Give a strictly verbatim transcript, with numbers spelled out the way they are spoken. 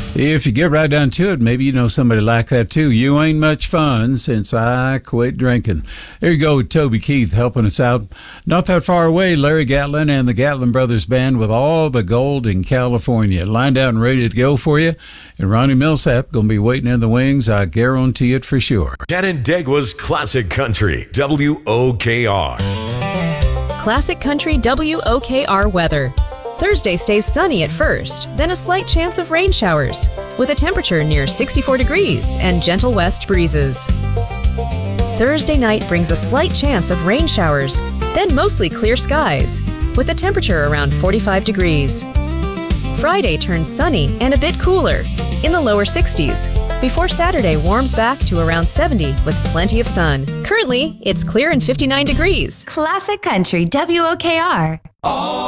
If you get right down to it, maybe you know somebody like that too. You ain't much fun since I quit drinking. There you go with Toby Keith helping us out. Not that far away, Larry Gatlin and the Gatlin Brothers Band with all the gold in California. Lined out and ready to go for you. And Ronnie Millsap going to be waiting in the wings. I guarantee it for sure. Canandaigua's Classic Country, W O K R. Classic Country W O K R weather. Thursday stays sunny at first, then a slight chance of rain showers, with a temperature near sixty-four degrees and gentle west breezes. Thursday night brings a slight chance of rain showers, then mostly clear skies, with a temperature around forty-five degrees. Friday turns sunny and a bit cooler, in the lower sixties, before Saturday warms back to around seventy with plenty of sun. Currently, it's clear and fifty-nine degrees. Classic Country W O K R.